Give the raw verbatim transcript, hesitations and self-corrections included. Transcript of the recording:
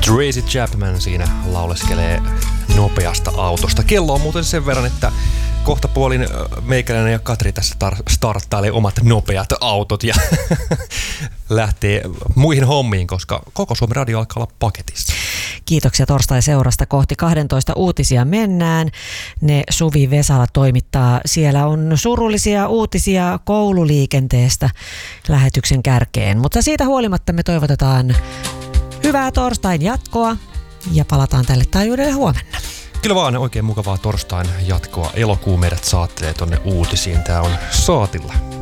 Tracy Chapman siinä lauleskelee nopeasta autosta. Kello on muuten sen verran, että kohta puolin meikäläinen ja Katri tässä tar- starttailee omat nopeat autot ja lähtee muihin hommiin, koska koko Suomen radio alkaa olla paketissa. Kiitoksia torstai-seurasta. Kohti kaksitoista uutisia mennään. Ne Suvi Vesala toimittaa. Siellä on surullisia uutisia koululiikenteestä lähetyksen kärkeen. Mutta siitä huolimatta me toivotetaan hyvää torstain jatkoa ja palataan tälle taajuudelle huomenna. Kyllä vaan, oikein mukavaa torstain jatkoa. Elokuu meidät saattelee tonne uutisiin. Tää on Saatilla.